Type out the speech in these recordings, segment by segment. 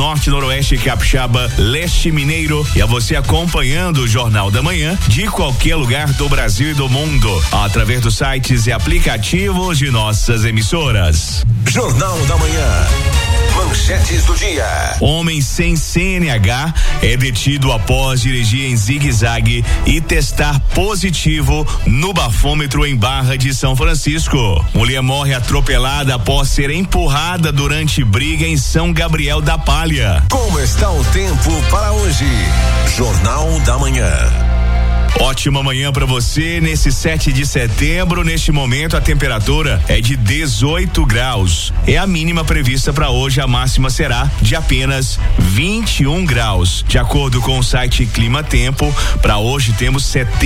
Norte, Noroeste, Capixaba, Leste Mineiro e a você acompanhando o Jornal da Manhã de qualquer lugar do Brasil e do mundo, através dos sites e aplicativos de nossas emissoras. Jornal da Manhã. Manchetes do dia. Homem sem CNH é detido após dirigir em zigue-zague e testar positivo no bafômetro em Barra de São Francisco. Mulher morre atropelada após ser empurrada durante briga em São Gabriel da Palha. Como está o tempo para hoje? Jornal da Manhã. Ótima manhã para você nesse 7 de setembro. Neste momento a temperatura é de 18 graus. É a mínima prevista para hoje, a máxima será de apenas 21 graus. De acordo com o site Clima Tempo, para hoje temos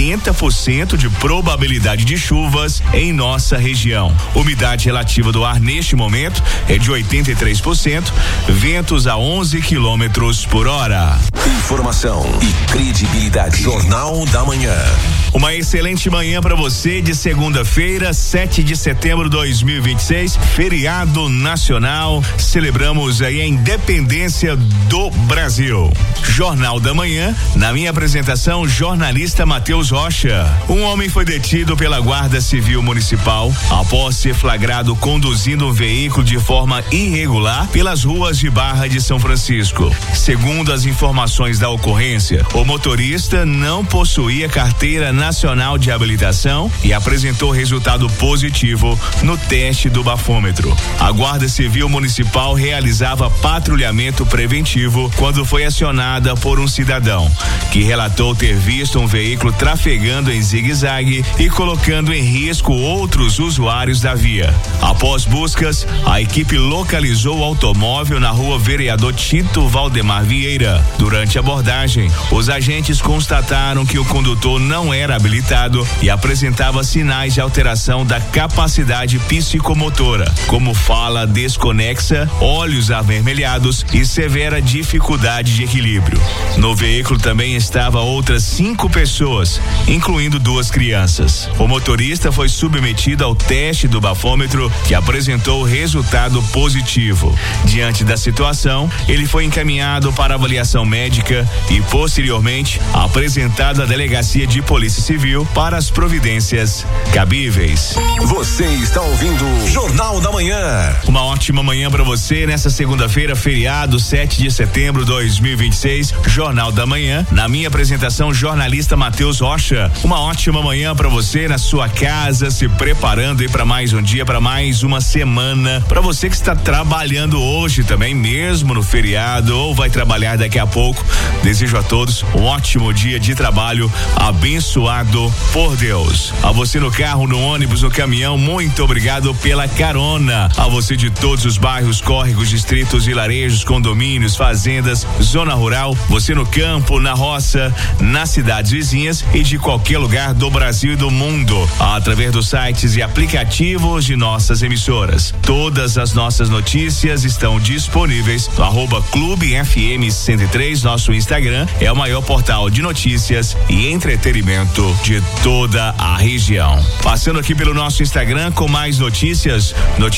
70% de probabilidade de chuvas em nossa região. Umidade relativa do ar neste momento é de 83%, ventos a 11 quilômetros por hora. Informação e credibilidade. Jornal da Manhã. Uma excelente manhã para você de segunda-feira, 7 de setembro de 2026, feriado nacional. Celebramos aí a independência do Brasil. Jornal da Manhã, na minha apresentação, jornalista Matheus Rocha. Um homem foi detido pela Guarda Civil Municipal após ser flagrado conduzindo um veículo de forma irregular pelas ruas de Barra de São Francisco. Segundo as informações da ocorrência, o motorista não possuía carteira nacional de habilitação e apresentou resultado positivo no teste do bafômetro. A Guarda Civil Municipal realizava patrulhamento preventivo quando foi acionada por um cidadão que relatou ter visto um veículo trafegando em zigue-zague e colocando em risco outros usuários da via. Após buscas, a equipe localizou o automóvel na rua Vereador Tito Valdemar Vieira. Durante a abordagem, os agentes constataram que o condutor não era habilitado e apresentava sinais de alteração da capacidade psicomotora, como fala desconexa, olhos avermelhados e severa dificuldade de equilíbrio. No veículo também estava outras 5 pessoas, incluindo 2 crianças. O motorista foi submetido ao teste do bafômetro, que apresentou resultado positivo. Diante da situação, ele foi encaminhado para avaliação médica e posteriormente apresentado à Delegacia de Polícia Civil para as providências cabíveis. Você está ouvindo Jornal da Manhã. Uma ótima manhã para você nessa segunda-feira, feriado, 7 de setembro de 2026. Jornal da Manhã, na minha apresentação, jornalista Matheus Rocha. Uma ótima manhã para você na sua casa, se preparando aí para mais um dia, para mais uma semana. Para você que está trabalhando hoje também, mesmo no feriado, ou vai trabalhar daqui a pouco, desejo a todos um ótimo dia de trabalho abençoado por Deus. A você no carro, no ônibus, no caminhão, muito obrigado pela carona. A você de todos os bairros, córregos, distritos, vilarejos, condomínios, fazendas, zona rural, você no campo, na roça, nas cidades vizinhas e de qualquer lugar do Brasil e do mundo, através dos sites e aplicativos de nossas emissoras. Todas as nossas notícias estão disponíveis no @Clube FM 103, nosso Instagram, é o maior portal de notícias e entretenimento de toda a região. Passando aqui pelo nosso Instagram com mais notícias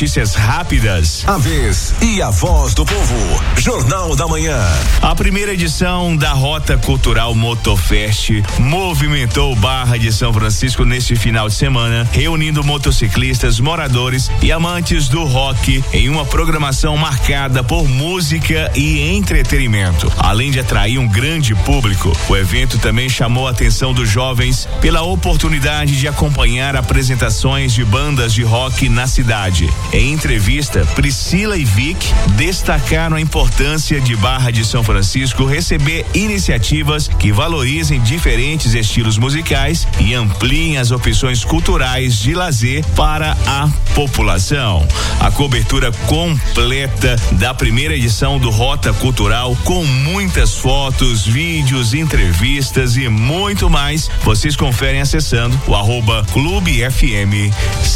rápidas. A vez e a voz do povo. Jornal da Manhã. A primeira edição da Rota Cultural Motofest movimentou Barra de São Francisco neste final de semana, reunindo motociclistas, moradores e amantes do rock em uma programação marcada por música e entretenimento. Além de atrair um grande público, o evento também chamou a atenção dos jovens pela oportunidade de acompanhar apresentações de bandas de rock na cidade. Em entrevista, Priscila e Vic destacaram a importância de Barra de São Francisco receber iniciativas que valorizem diferentes estilos musicais e ampliem as opções culturais de lazer para a população. A cobertura completa da primeira edição do Rota Cultural, com muitas fotos, vídeos, entrevistas e muito mais, vocês conferem acessando o @Clube FM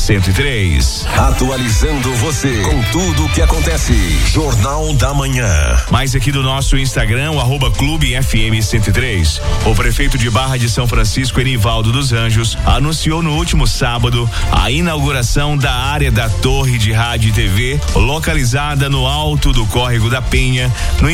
103. Atualizando você com tudo o que acontece. Jornal da Manhã. Mais aqui do nosso Instagram, o @Clube FM 103. O prefeito de Barra de São Francisco, Enivaldo dos Anjos, anunciou no último sábado a inauguração da área da Torre de Rádio e TV, localizada no alto do Córrego da Penha, no